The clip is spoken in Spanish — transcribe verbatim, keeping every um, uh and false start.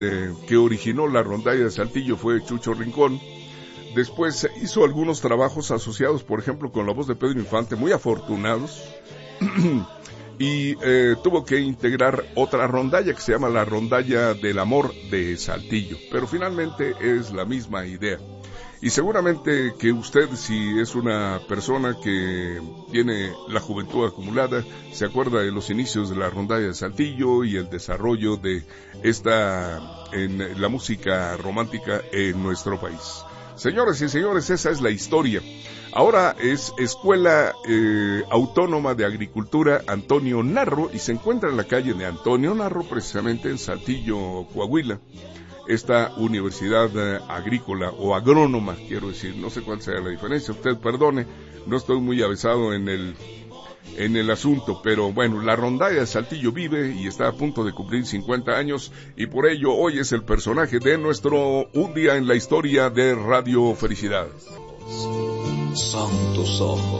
eh, que originó la rondalla de Saltillo fue Chucho Rincón. Después hizo algunos trabajos asociados, por ejemplo, con la voz de Pedro Infante, muy afortunados. Y eh, tuvo que integrar otra rondalla que se llama la Rondalla del Amor de Saltillo. Pero finalmente es la misma idea. Y seguramente que usted, si es una persona que tiene la juventud acumulada, se acuerda de los inicios de la rondalla de Saltillo y el desarrollo de esta en la música romántica en nuestro país. Señoras y señores, esa es la historia. Ahora es Escuela eh, Autónoma de Agricultura Antonio Narro y se encuentra en la calle de Antonio Narro, precisamente en Saltillo, Coahuila. Esta universidad eh, agrícola o agrónoma, quiero decir, no sé cuál sea la diferencia, usted perdone, no estoy muy avesado en el en el asunto, pero bueno, la rondalla de Saltillo vive y está a punto de cumplir cincuenta años y por ello hoy es el personaje de nuestro Un Día en la Historia de Radio Felicidad. Son tus ojos